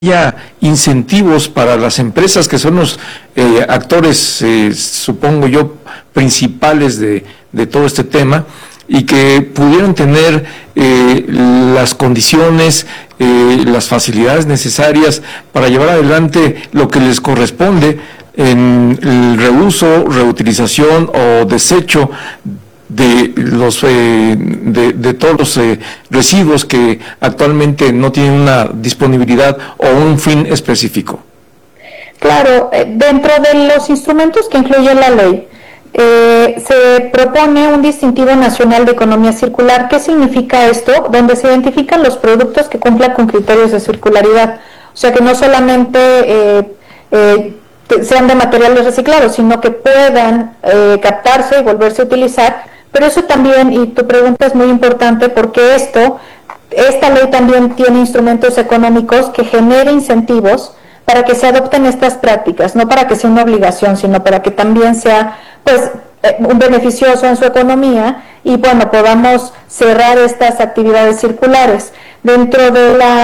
haya incentivos para las empresas que son los actores, supongo yo, principales de todo este tema, y que pudieran tener las condiciones, las facilidades necesarias para llevar adelante lo que les corresponde en el reuso, reutilización o desecho de todos los residuos que actualmente no tienen una disponibilidad o un fin específico. Claro, dentro de los instrumentos que incluye la ley, se propone un distintivo nacional de economía circular. ¿Qué significa esto? Donde se identifican los productos que cumplan con criterios de circularidad. O sea, que no solamente sean de materiales reciclados, sino que puedan captarse y volverse a utilizar. Pero eso también, y tu pregunta es muy importante, porque esta ley también tiene instrumentos económicos que generen incentivos para que se adopten estas prácticas, no para que sea una obligación, sino para que también sea un beneficioso en su economía y podamos cerrar estas actividades circulares. Dentro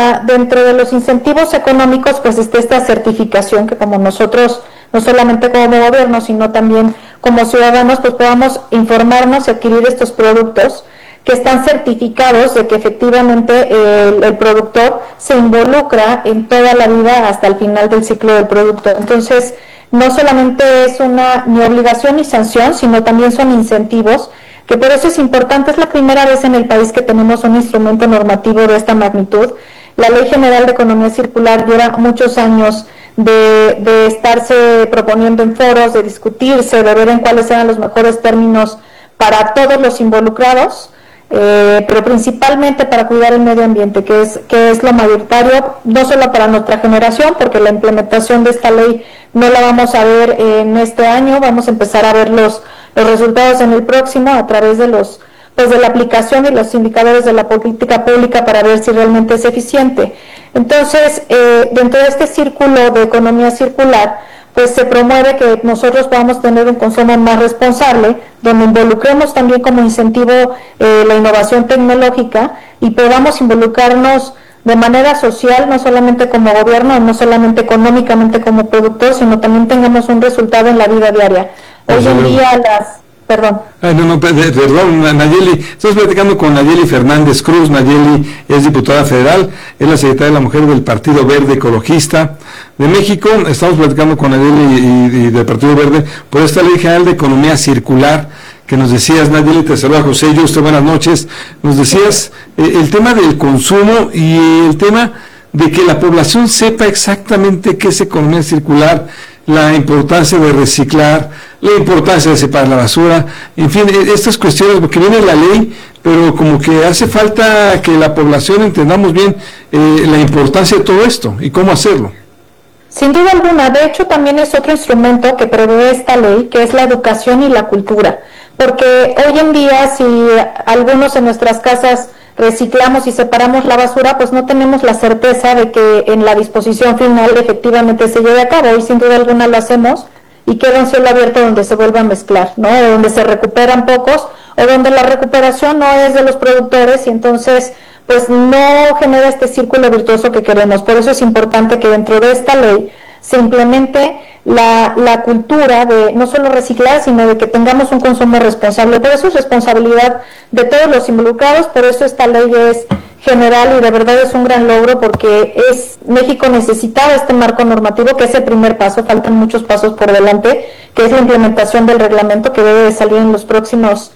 de los incentivos económicos está esta certificación que, como nosotros, no solamente como gobierno, sino también como ciudadanos, podamos informarnos y adquirir estos productos que están certificados de que efectivamente el productor se involucra en toda la vida hasta el final del ciclo del producto. Entonces, no solamente es ni obligación ni sanción, sino también son incentivos, que por eso es importante. Es la primera vez en el país que tenemos un instrumento normativo de esta magnitud. La Ley General de Economía Circular lleva muchos años de estarse proponiendo en foros, de discutirse, de ver en cuáles eran los mejores términos para todos los involucrados, pero principalmente para cuidar el medio ambiente, que es lo mayoritario, no solo para nuestra generación, porque la implementación de esta ley no la vamos a ver en este año, vamos a empezar a ver los resultados en el próximo a través de de la aplicación y los indicadores de la política pública para ver si realmente es eficiente. Entonces, dentro de este círculo de economía circular, se promueve que nosotros podamos tener un consumo más responsable, donde involucremos también como incentivo la innovación tecnológica y podamos involucrarnos de manera social, no solamente como gobierno, no solamente económicamente como productor, sino también tengamos un resultado en la vida diaria. Hoy en día Perdón, Nayeli, estamos platicando con Nayeli Fernández Cruz. Nayeli es diputada federal, es la secretaria de la Mujer del Partido Verde Ecologista de México. Estamos platicando con Nayeli y del Partido Verde por esta Ley General de Economía Circular que nos decías. Nayeli, te saluda José Yuste, buenas noches. Nos decías el tema del consumo y el tema de que la población sepa exactamente qué es economía circular, la importancia de reciclar, la importancia de separar la basura, en fin, estas cuestiones, porque viene la ley, pero como que hace falta que la población entendamos bien la importancia de todo esto y cómo hacerlo. Sin duda alguna. De hecho, también es otro instrumento que prevé esta ley, que es la educación y la cultura, porque hoy en día, si algunos en nuestras casas reciclamos y separamos la basura, no tenemos la certeza de que en la disposición final efectivamente se lleve a cabo, y sin duda alguna lo hacemos, y queda un cielo abierto donde se vuelve a mezclar, ¿no? Donde se recuperan pocos, o donde la recuperación no es de los productores, y entonces no genera este círculo virtuoso que queremos. Por eso es importante que dentro de esta ley se implemente la cultura de no solo reciclar, sino de que tengamos un consumo responsable. Por eso es responsabilidad de todos los involucrados, por eso esta ley es general y de verdad es un gran logro, porque México necesitaba este marco normativo, que es el primer paso. Faltan muchos pasos por delante, que es la implementación del reglamento, que debe de salir en los próximos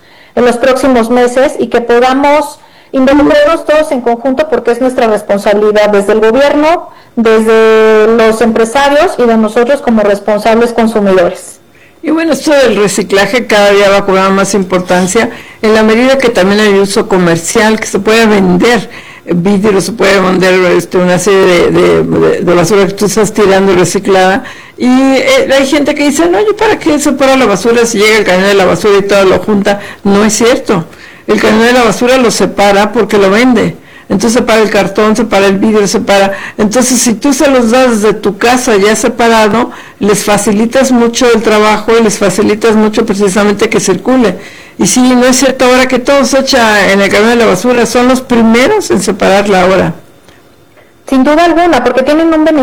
meses, y que podamos involucrarnos todos en conjunto, porque es nuestra responsabilidad, desde el gobierno, desde los empresarios y de nosotros como responsables consumidores. Y bueno, esto del reciclaje cada día va a cobrar más importancia en la medida que también hay uso comercial, que se puede vender vidrio, se puede vender una serie de basura que tú estás tirando reciclada, y hay gente que dice, no, ¿yo para qué separo la basura si llega el camión de la basura y todo lo junta? No es cierto, el camión de la basura lo separa porque lo vende. Entonces separa el cartón, separa el vidrio, entonces si tú se los das desde tu casa ya separado, les facilitas mucho el trabajo y les facilitas mucho precisamente que circule. Y sí, no es cierto ahora que todo se echa en el camión de la basura, son los primeros en separarla ahora. Sin duda alguna, porque tienen un beneficio